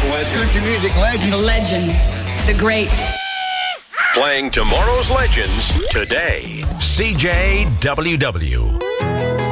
Country music legend. The legend. The great. Playing tomorrow's legends today. CJWW.